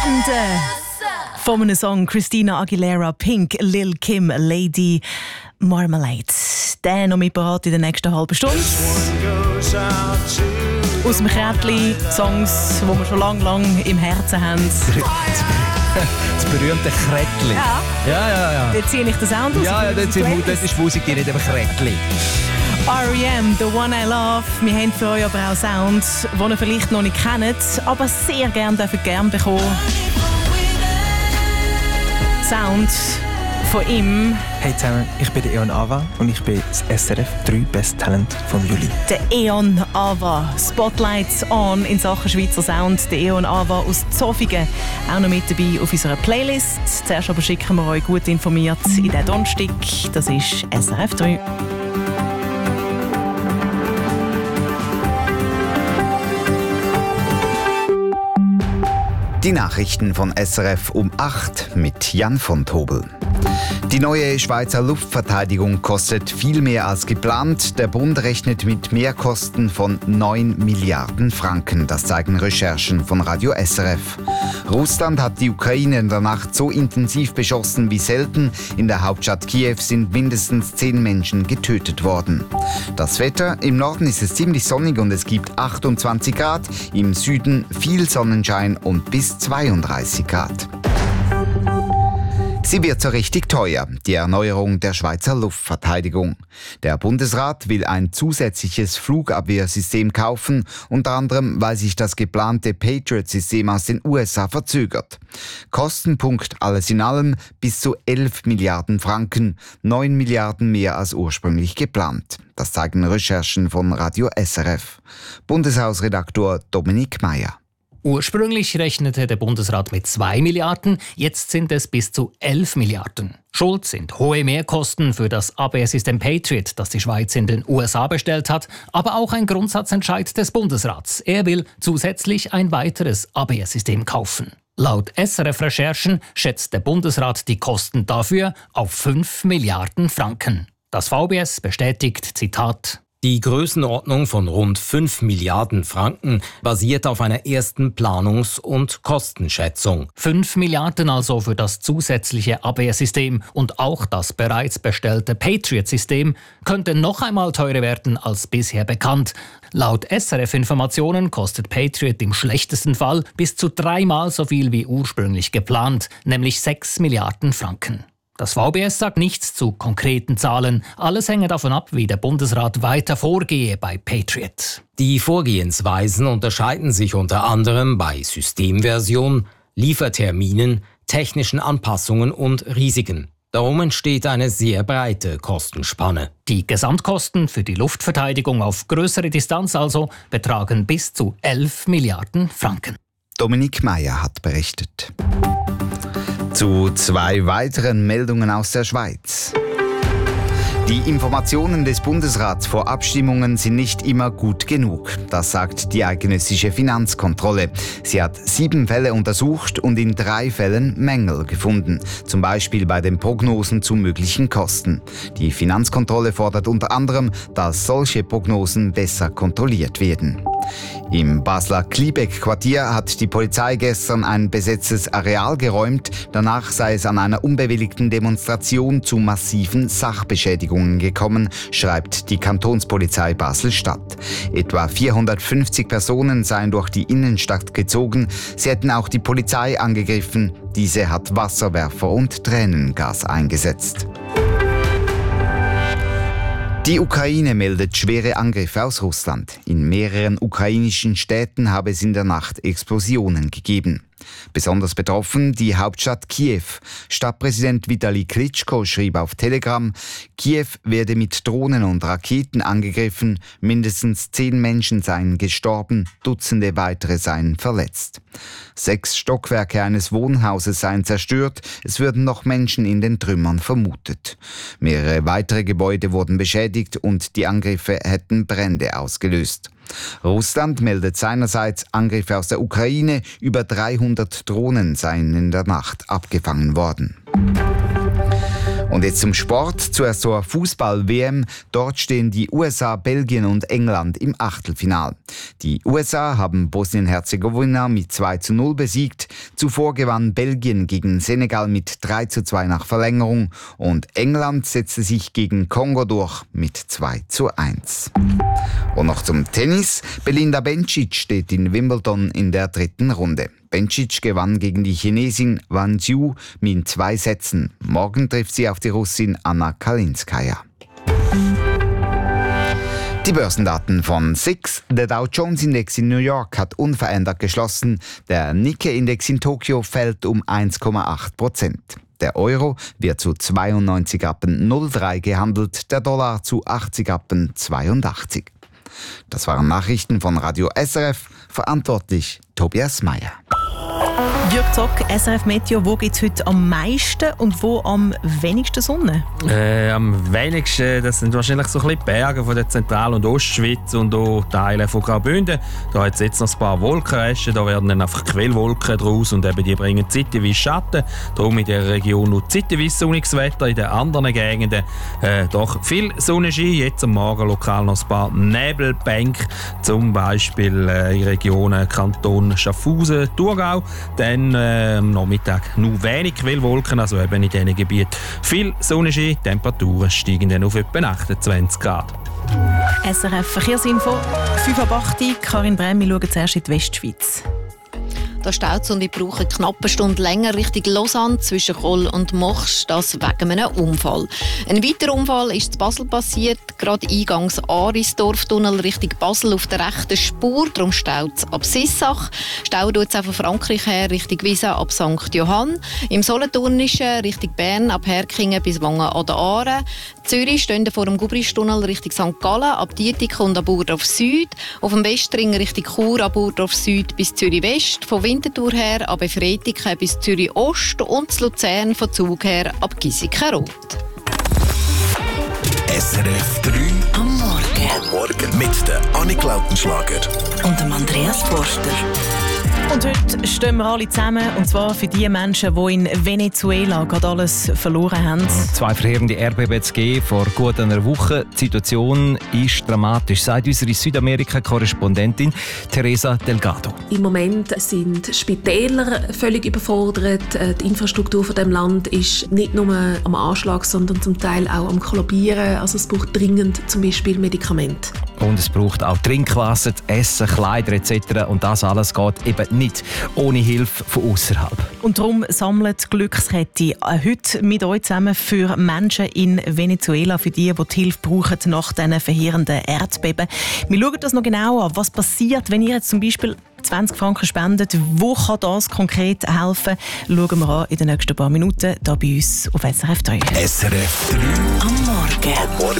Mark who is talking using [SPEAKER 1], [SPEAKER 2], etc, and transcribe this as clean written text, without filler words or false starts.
[SPEAKER 1] Legende von einem Song Christina Aguilera, Pink, Lil Kim, Lady Marmalade. Der noch mit parat in der nächsten halben Stunde. Aus dem Kärtchen Songs, die wir schon lang im Herzen haben.
[SPEAKER 2] Das berühmte Krätli. Ja.
[SPEAKER 1] Jetzt ziehe ich den Sound aus.
[SPEAKER 2] Ja, das ist Musik, die nicht einfach Krätli.
[SPEAKER 1] R.E.M., The One I Love. Wir haben für euch aber auch Sounds, die ihr vielleicht noch nicht kennt, aber sehr gerne bekommen. Sounds von ihm.
[SPEAKER 3] Hey zusammen, ich bin der Eon Ava und ich bin das SRF 3 Best Talent vom Juli.
[SPEAKER 1] Der Eon Ava. Spotlights on in Sachen Schweizer Sound. Der Eon Ava aus Zofingen. Auch noch mit dabei auf unserer Playlist. Zuerst aber schicken wir euch gut informiert in den Donnerstag. Das ist SRF 3.
[SPEAKER 4] Die Nachrichten von SRF um 8 mit Jan von Tobel. Die neue Schweizer Luftverteidigung kostet viel mehr als geplant. Der Bund rechnet mit Mehrkosten von 9 Milliarden Franken. Das zeigen Recherchen von Radio SRF. Russland hat die Ukraine in der Nacht so intensiv beschossen wie selten. In der Hauptstadt Kiew sind mindestens 10 Menschen getötet worden. Das Wetter: Im Norden ist es ziemlich sonnig und es gibt 28 Grad. Im Süden viel Sonnenschein und bis 32 Grad. Sie wird so richtig teuer, die Erneuerung der Schweizer Luftverteidigung. Der Bundesrat will ein zusätzliches Flugabwehrsystem kaufen, unter anderem, weil sich das geplante Patriot-System aus den USA verzögert. Kostenpunkt alles in allem bis zu 11 Milliarden Franken, 9 Milliarden mehr als ursprünglich geplant. Das zeigen Recherchen von Radio SRF. Bundeshausredaktor Dominik Meyer.
[SPEAKER 5] Ursprünglich rechnete der Bundesrat mit 2 Milliarden, jetzt sind es bis zu 11 Milliarden. Schuld sind hohe Mehrkosten für das Abwehrsystem Patriot, das die Schweiz in den USA bestellt hat, aber auch ein Grundsatzentscheid des Bundesrats. Er will zusätzlich ein weiteres Abwehrsystem kaufen. Laut SRF-Recherchen schätzt der Bundesrat die Kosten dafür auf 5 Milliarden Franken. Das VBS bestätigt, Zitat:
[SPEAKER 2] Die Größenordnung von rund 5 Milliarden Franken basiert auf einer ersten Planungs- und Kostenschätzung.
[SPEAKER 5] 5 Milliarden also für das zusätzliche Abwehrsystem und auch das bereits bestellte Patriot-System könnte noch einmal teurer werden als bisher bekannt. Laut SRF-Informationen kostet Patriot im schlechtesten Fall bis zu 3-mal so viel wie ursprünglich geplant, nämlich 6 Milliarden Franken. Das VBS sagt nichts zu konkreten Zahlen. Alles hänge davon ab, wie der Bundesrat weiter vorgehe bei Patriot.
[SPEAKER 2] Die Vorgehensweisen unterscheiden sich unter anderem bei Systemversion, Lieferterminen, technischen Anpassungen und Risiken. Darum entsteht eine sehr breite Kostenspanne.
[SPEAKER 5] Die Gesamtkosten für die Luftverteidigung auf größere Distanz also betragen bis zu 11 Milliarden Franken.
[SPEAKER 4] Dominik Meyer hat berichtet. Zu 2 weiteren Meldungen aus der Schweiz. Die Informationen des Bundesrats vor Abstimmungen sind nicht immer gut genug. Das sagt die eidgenössische Finanzkontrolle. Sie hat 7 Fälle untersucht und in 3 Fällen Mängel gefunden. Zum Beispiel bei den Prognosen zu möglichen Kosten. Die Finanzkontrolle fordert unter anderem, dass solche Prognosen besser kontrolliert werden. Im Basler Kliebeck-Quartier hat die Polizei gestern ein besetztes Areal geräumt. Danach sei es an einer unbewilligten Demonstration zu massiven Sachbeschädigungen gekommen, schreibt die Kantonspolizei Basel-Stadt. Etwa 450 Personen seien durch die Innenstadt gezogen. Sie hätten auch die Polizei angegriffen. Diese hat Wasserwerfer und Tränengas eingesetzt. Die Ukraine meldet schwere Angriffe aus Russland. In mehreren ukrainischen Städten habe es in der Nacht Explosionen gegeben. Besonders betroffen die Hauptstadt Kiew. Stadtpräsident Vitali Klitschko schrieb auf Telegram, Kiew werde mit Drohnen und Raketen angegriffen, mindestens 10 Menschen seien gestorben, Dutzende weitere seien verletzt. 6 Stockwerke eines Wohnhauses seien zerstört, es würden noch Menschen in den Trümmern vermutet. Mehrere weitere Gebäude wurden beschädigt und die Angriffe hätten Brände ausgelöst. Russland meldet seinerseits Angriffe aus der Ukraine. Über 300 Drohnen seien in der Nacht abgefangen worden. Und jetzt zum Sport. Zuerst zur Fußball-WM. Dort stehen die USA, Belgien und England im Achtelfinal. Die USA haben Bosnien-Herzegowina mit 2:0 besiegt. Zuvor gewann Belgien gegen Senegal mit 3:2 nach Verlängerung. Und England setzte sich gegen Kongo durch mit 2:1. Und noch zum Tennis. Belinda Bencic steht in Wimbledon in der 3. Runde. Bencic gewann gegen die Chinesin Wang Zhu mit 2 Sätzen. Morgen trifft sie auf die Russin Anna Kalinskaya. Die Börsendaten von SIX. Der Dow Jones Index in New York hat unverändert geschlossen. Der Nikkei-Index in Tokio fällt um 1,8%. Der Euro wird zu 92,03 gehandelt, der Dollar zu 80,82. Das waren Nachrichten von Radio SRF, verantwortlich Tobias Meyer.
[SPEAKER 1] Jürg Zock, SRF Meteo, wo gibt es heute am meisten und wo am wenigsten Sonne?
[SPEAKER 6] Am wenigsten, das sind wahrscheinlich so ein bisschen Berge von der Zentral- und Ostschweiz und auch Teile von Graubünden. Da hat es jetzt noch ein paar Wolkenresten, da werden dann einfach Quellwolken draus und eben die bringen zeitweise Schatten. Darum in der Region nur zeitweise sonniges Wetter, in den anderen Gegenden doch viel Sonnenschein. Jetzt am Morgen lokal noch ein paar Nebelbänke, zum Beispiel in Regionen Kanton Schaffhausen, Thurgau. Dann am Nachmittag nur wenig Quellwolken, also eben in diesen Gebieten viel Sonnenschein. Temperaturen steigen dann auf etwa 28 Grad.
[SPEAKER 1] SRF Verkehrsinfo, 5:08 Uhr. Karin Brehm, wir schauen zuerst in die Westschweiz.
[SPEAKER 7] Da staut es und ich brauche eine knappe Stunde länger Richtung Lausanne zwischen Koll und Mochs, das wegen einem Unfall. Ein weiterer Unfall ist in Basel passiert, gerade eingangs Arisdorf-Tunnel Richtung Basel auf der rechten Spur, darum staut es ab Sissach. Stau tut es auch von Frankreich her Richtung Wiesa ab St. Johann. Im Solothurnischen Richtung Bern ab Herkingen bis Wangen an der Aare. Zürich stehen vor dem Gubristunnel Richtung St. Gallen ab Dietike und ab Burdorf Süd. Auf dem Westring Richtung Chur ab Burdorf Süd bis Zürich West. Von Winterthur her ab Efretiken bis Zürich Ost und zu Luzern von Zug her ab Giesiken-Rot.
[SPEAKER 8] SRF 3
[SPEAKER 9] am Morgen.
[SPEAKER 8] Am Morgen mit der Annik Lautenschlager
[SPEAKER 9] und dem Andreas Forster.
[SPEAKER 1] Und heute stehen wir alle zusammen, und zwar für die Menschen, die in Venezuela gerade alles verloren haben.
[SPEAKER 3] 2 verheerende Erdbeben zu geben vor gut einer Woche. Die Situation ist dramatisch, sagt unsere Südamerika-Korrespondentin Teresa Delgado.
[SPEAKER 10] Im Moment sind Spitäler völlig überfordert. Die Infrastruktur von dem Land ist nicht nur am Anschlag, sondern zum Teil auch am Kollabieren. Also es braucht dringend zum Beispiel Medikamente.
[SPEAKER 3] Und es braucht auch Trinkwasser, Essen, Kleider etc. Und das alles geht eben nicht ohne Hilfe von außerhalb.
[SPEAKER 1] Und darum sammelt die Glückskette heute mit euch zusammen für Menschen in Venezuela, für die die Hilfe brauchen nach diesen verheerenden Erdbeben. Wir schauen das noch genau an. Was passiert, wenn ihr jetzt zum Beispiel 20 Franken spendet? Wo kann das konkret helfen? Schauen wir an in den nächsten paar Minuten hier bei uns auf SRF 3.
[SPEAKER 8] SRF 3
[SPEAKER 9] am Morgen.